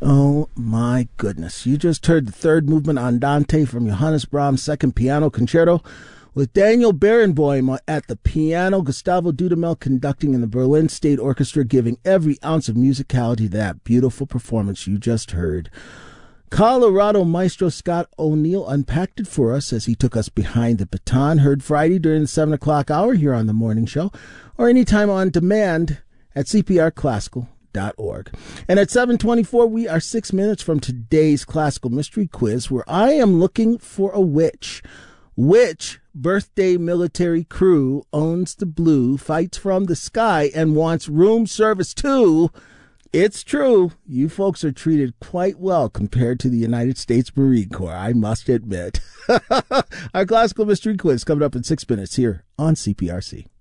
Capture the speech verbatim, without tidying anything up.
Oh my goodness. You just heard the third movement Andante from Johannes Brahms' second piano concerto with Daniel Barenboim at the piano, Gustavo Dudamel conducting, and the Berlin State Orchestra giving every ounce of musicality to that beautiful performance you just heard. Colorado maestro Scott O'Neill unpacked it for us as he took us behind the baton. Heard Friday during the seven o'clock hour here on The Morning Show, or anytime on demand at c p r classical dot org. And at seven twenty-four, we are six minutes from today's classical mystery quiz, where I am looking for a witch. Which birthday military crew owns the blue, fights from the sky, and wants room service too? It's true. You folks are treated quite well compared to the United States Marine Corps, I must admit. Our classical mystery quiz coming up in six minutes here on C P R C.